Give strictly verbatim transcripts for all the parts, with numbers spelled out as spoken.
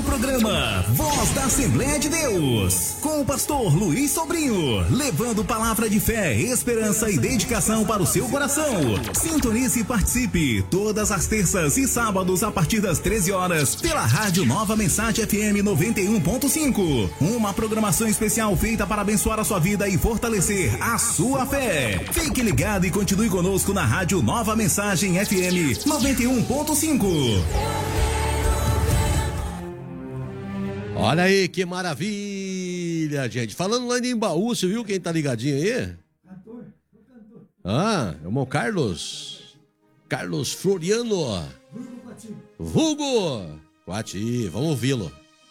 no programa Voz da Assembleia de Deus, com o pastor Luiz Sobrinho, levando palavra de fé, esperança e dedicação para o seu coração. Sintonize e participe todas as terças e sábados a partir das treze horas pela Rádio Nova Mensagem F M noventa e um ponto cinco. Uma programação especial feita para abençoar a sua vida e fortalecer a sua fé. Fique ligado e continue conosco na Rádio Nova Mensagem F M noventa e um ponto cinco. Olha aí, que maravilha, gente. Falando lá em Embaú, você viu quem tá ligadinho aí? Cantor, cantor. Ah, é o irmão Carlos. Carlos Floriano. Vulgo Quati, vamos ouvi-lo.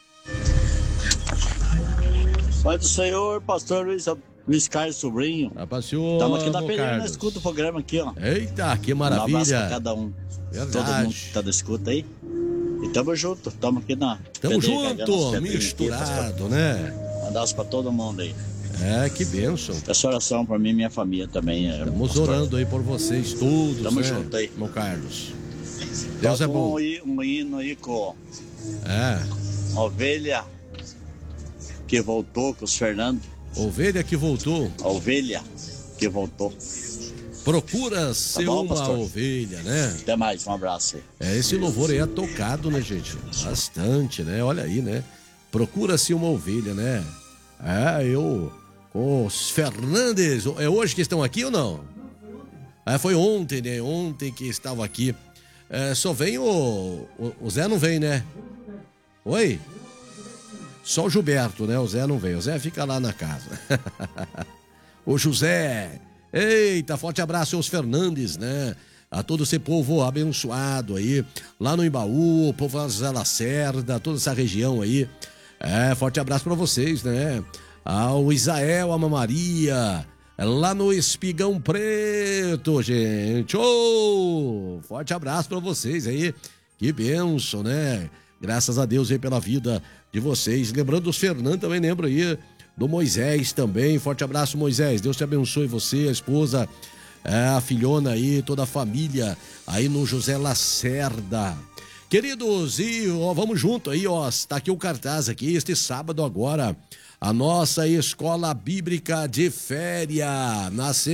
Pai do Senhor, pastor Luiz, Luiz Carlos Sobrinho. Ah, pastor, estamos aqui na Pereira, na escuta do programa aqui, ó. Eita, que maravilha. Um abraço pra cada um. Verdade. Todo mundo que tá da escuta aí. E tamo junto, estamos aqui na... Tamo junto, misturado, aqui, né? Um abraço pra todo mundo aí. É, que bênção. Peço oração pra mim e minha família também. Estamos pastor. orando aí por vocês todos, Tamo né? junto aí. Meu Carlos. Deus Toca é bom. Um, um hino aí com... É. Ovelha que voltou com os Fernando. Ovelha que voltou. A ovelha que voltou. Procura tá ser bom, uma pastor? Ovelha, né? Até mais, um abraço aí. É, esse louvor aí é tocado, né, gente? Bastante, né? Olha aí, né? Procura-se uma ovelha, né? É, eu... Com os Fernandes. É hoje que estão aqui ou não? É, foi ontem, né? Ontem que estavam aqui. É, só vem o, o... O Zé não vem, né? Oi? Só o Gilberto, né? O Zé não vem. O Zé fica lá na casa. Ô, José... Eita, forte abraço aos Fernandes, né? A todo esse povo abençoado aí, lá no Embaú, o povo da Lacerda, toda essa região aí. É, forte abraço pra vocês, né? Ao Isael, a Maria, lá no Espigão Preto, gente. Ô, oh, forte abraço pra vocês aí. Que bênção, né? Graças a Deus aí pela vida de vocês. Lembrando os Fernandes também, lembro aí. Do Moisés também, forte abraço, Moisés, Deus te abençoe você, a esposa, é, a filhona aí, toda a família aí no José Lacerda. Queridos, e ó, vamos junto aí, ó, está aqui o cartaz aqui, este sábado agora, a nossa Escola Bíblica de Férias, na